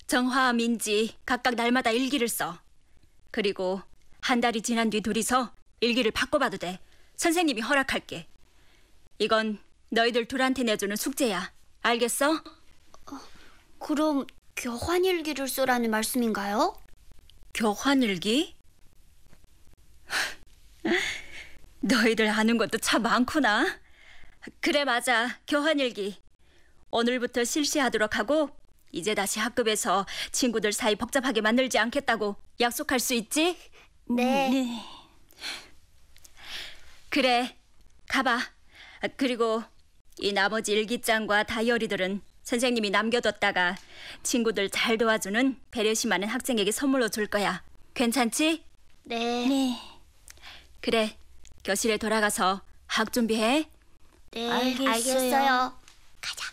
정화와 민지 각각 날마다 일기를 써. 그리고 한 달이 지난 뒤 둘이서 일기를 바꿔봐도 돼. 선생님이 허락할게. 이건 너희들 둘한테 내주는 숙제야. 알겠어? 그럼 교환일기를 쓰라는 말씀인가요? 교환일기? 너희들 아는 것도 참 많구나. 그래, 맞아. 교환일기. 오늘부터 실시하도록 하고 이제 다시 학급에서 친구들 사이 복잡하게 만들지 않겠다고 약속할 수 있지? 네. 그래, 가봐. 그리고 이 나머지 일기장과 다이어리들은 선생님이 남겨뒀다가 친구들 잘 도와주는 배려심 많은 학생에게 선물로 줄 거야. 괜찮지? 네. 그래, 교실에 돌아가서 학 준비해. 네, 알겠어요. 가자.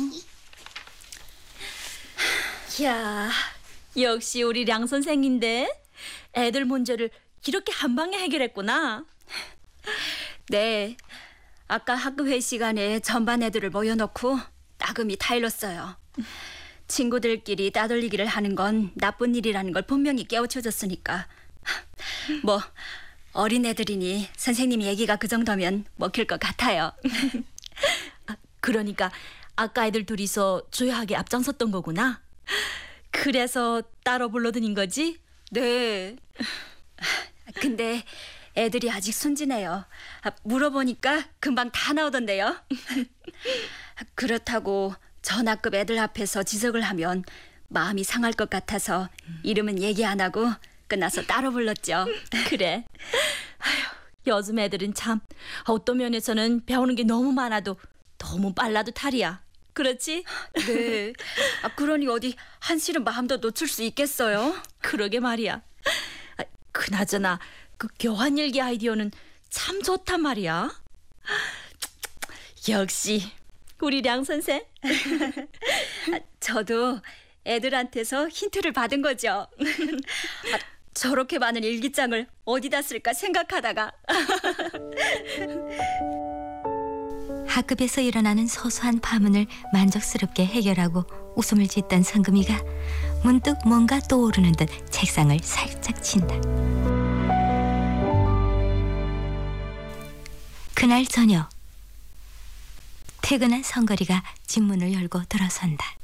이야, 역시 우리 량 선생인데 애들 문제를 이렇게 한 방에 해결했구나. 네, 아까 학급회 시간에 전반 애들을 모여놓고 따금이 타일렀어요. 친구들끼리 따돌리기를 하는 건 나쁜 일이라는 걸 분명히 깨우쳐줬으니까. 뭐 어린 애들이니 선생님 얘기가 그 정도면 먹힐 것 같아요. 그러니까 아까 애들 둘이서 조용하게 앞장섰던 거구나. 그래서 따로 불러드린 거지? 네. 근데 애들이 아직 순진해요. 물어보니까 금방 다 나오던데요. 그렇다고 전학급 애들 앞에서 지적을 하면 마음이 상할 것 같아서 이름은 얘기 안 하고 끝나서 따로 불렀죠. 그래. 아휴, 요즘 애들은 참 어떤 면에서는 배우는 게 너무 많아도 너무 빨라도 탈이야. 그렇지? 네. 그러니 어디 한시름 마음도 놓칠 수 있겠어요? 그러게 말이야. 그나저나 그 교환일기 아이디어는 참 좋단 말이야. 역시 우리 량 선생. 저도 애들한테서 힌트를 받은 거죠. 저렇게 많은 일기장을 어디다 쓸까 생각하다가. 학급에서 일어나는 소소한 파문을 만족스럽게 해결하고 웃음을 짓던 성금이가 문득 뭔가 떠오르는 듯 책상을 살짝 친다. 그날 저녁 퇴근한 성거리가 집 문을 열고 들어선다.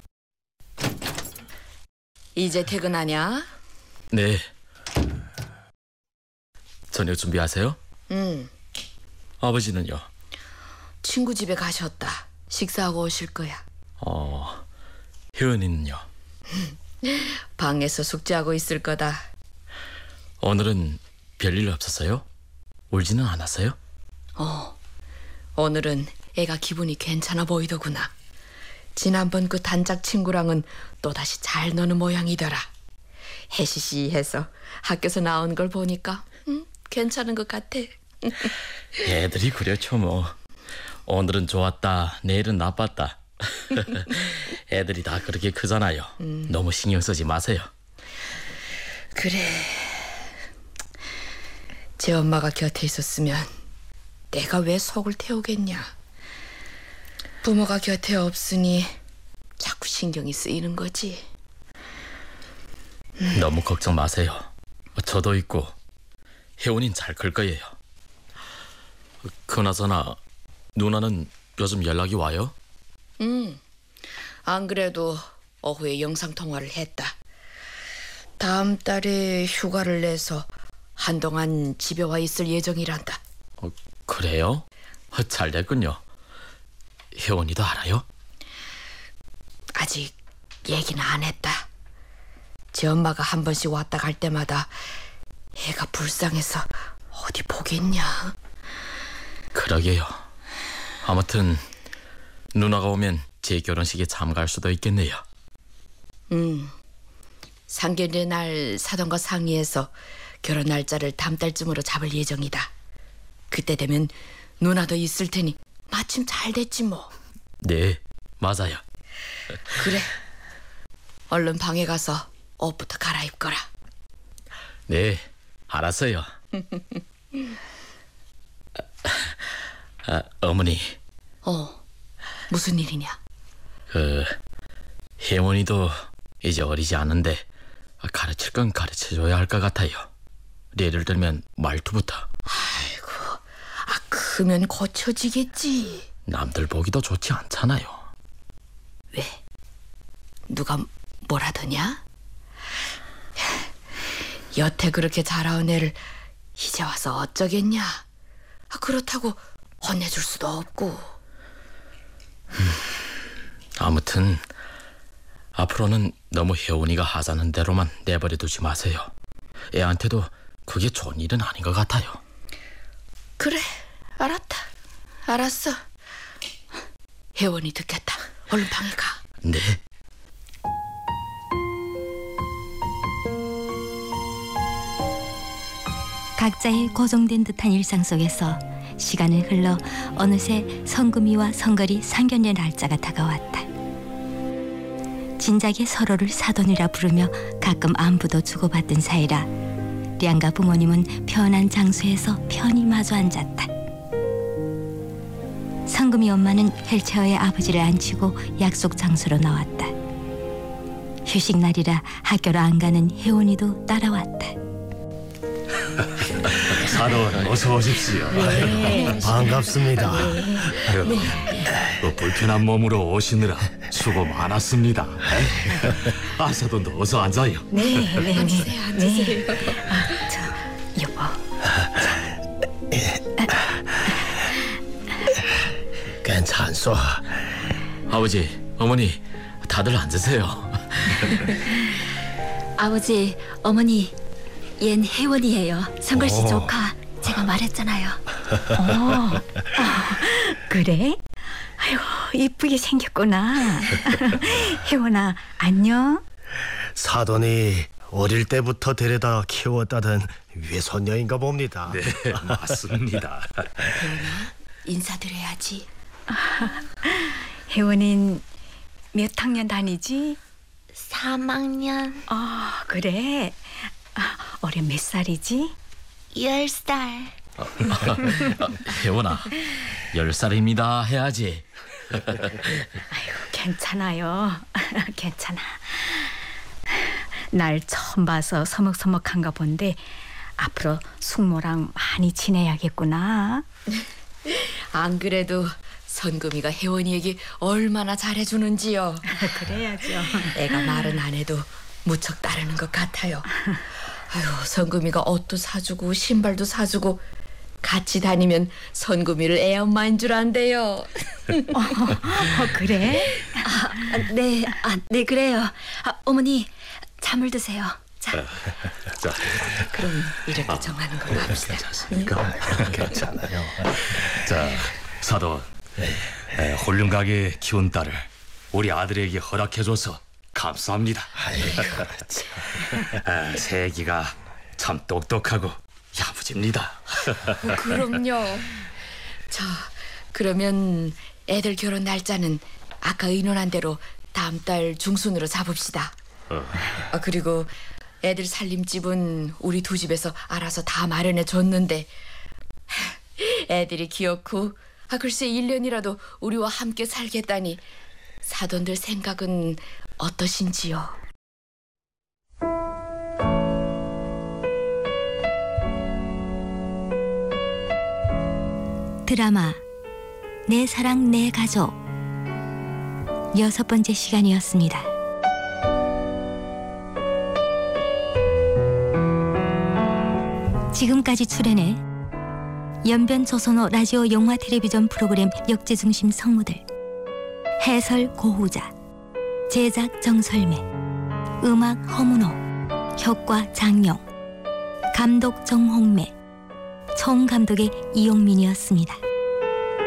이제 퇴근하냐? 네. 저녁 준비하세요? 응. 아버지는요? 친구 집에 가셨다. 식사하고 오실 거야. 혜은이는요? 방에서 숙제하고 있을 거다. 오늘은 별일 없었어요? 울지는 않았어요? 오늘은 애가 기분이 괜찮아 보이더구나. 지난번 그 단짝 친구랑은 또다시 잘 노는 모양이더라. 해시시해서 학교에서 나온 걸 보니까 괜찮은 것 같아. 애들이 그렇죠 뭐. 오늘은 좋았다, 내일은 나빴다. 애들이 다 그렇게 크잖아요. 너무 신경 쓰지 마세요. 그래. 제 엄마가 곁에 있었으면 내가 왜 속을 태우겠냐. 부모가 곁에 없으니 자꾸 신경이 쓰이는 거지. 너무 걱정 마세요. 저도 있고 혜원이는 잘 클 거예요. 그나저나 누나는 요즘 연락이 와요? 안 그래도 오후에 영상통화를 했다. 다음 달에 휴가를 내서 한동안 집에 와 있을 예정이란다. 그래요? 잘 됐군요. 혜원이도 알아요? 아직 얘기는 안 했다. 제 엄마가 한 번씩 왔다 갈 때마다 애가 불쌍해서 어디 보겠냐. 그러게요. 아무튼 누나가 오면 제 결혼식에 참가할 수도 있겠네요. 상견례 날 사돈과 상의해서 결혼 날짜를 다음 달쯤으로 잡을 예정이다. 그때 되면 누나도 있을 테니 마침 잘 됐지 뭐. 네, 맞아요. 그래, 얼른 방에 가서 옷부터 갈아입거라. 네, 알았어요. 어머니, 무슨 일이냐? 혜원이도 이제 어리지 않은데 가르칠 건 가르쳐줘야 할 것 같아요. 예를 들면 말투부터. 아이고, 크면 고쳐지겠지. 남들 보기도 좋지 않잖아요. 왜? 누가 뭐라더냐? 여태 그렇게 자라온 애를 이제 와서 어쩌겠냐? 그렇다고 혼내줄 수도 없고. 아무튼 앞으로는 너무 혜원이가 하자는 대로만 내버려 두지 마세요. 애한테도 그게 좋은 일은 아닌 것 같아요. 그래, 알았어. 혜원이 듣겠다. 얼른 방에 가. 네. 각자의 고정된 듯한 일상 속에서 시간은 흘러 어느새 성금이와 성걸이 상견례 날짜가 다가왔다. 진작에 서로를 사돈이라 부르며 가끔 안부도 주고받던 사이라 량가 부모님은 편한 장소에서 편히 마주 앉았다. 성금이 엄마는 휠체어에 아버지를 앉히고 약속 장소로 나왔다. 휴식 날이라 학교로 안 가는 혜원이도 따라왔다. 사돈 어서 오십시오. 반갑습니다. 불편한 몸으로 오시느라 수고 많았습니다. 사돈도 어서 앉아요. 앉으세요. 여보. 괜찮소. 아버지, 어머니 다들 앉으세요. 아버지, 어머니, 얜 혜원이에요. 성걸 씨 조카. 제가 말했잖아요. 그래? 아이고, 이쁘게 생겼구나. 혜원아, 안녕? 사돈이 어릴 때부터 데려다 키웠다던 외손녀인가 봅니다. 네, 맞습니다. 혜원아, 인사드려야지. 혜원이는 몇 학년 다니지? 3학년. 그래? 올해 몇 살이지? 10살. 혜원아, 10살입니다 해야지. 아이고, 괜찮아요. 괜찮아. 날 처음 봐서 서먹서먹한가 본데 앞으로 숙모랑 많이 지내야겠구나. 안 그래도 선금이가 혜원이에게 얼마나 잘해주는지요. 그래야죠. 애가 말은 안 해도 무척 따르는 것 같아요. 아유, 선금이가 옷도 사주고 신발도 사주고 같이 다니면 선금이를 애엄마인 줄 안대요. 그래? 네, 그래요. 어머니, 잠을 드세요. 자. 그럼 이렇게 정하는 걸로 합시다. 괜찮아요. 자, 사돈, 홀륜가게 키운 딸을 우리 아들에게 허락해줘서 감사합니다. 새애기가 참 똑똑하고 야무집니다. 그럼요. 자, 그러면 애들 결혼 날짜는 아까 의논한 대로 다음 달 중순으로 잡읍시다. 그리고 애들 살림집은 우리 두 집에서 알아서 다 마련해 줬는데 애들이 귀엽고 글쎄 1년이라도 우리와 함께 살겠다니 사돈들 생각은 어떠신지요? 드라마 내 사랑 내 가족 6번째 시간이었습니다. 지금까지 출연해 연변 조선호 라디오 영화 텔레비전 프로그램 역제중심 성우들, 해설 고후자, 제작 정설매, 음악 허문호, 효과 장용, 감독 정홍매, 총감독의 이용민이었습니다.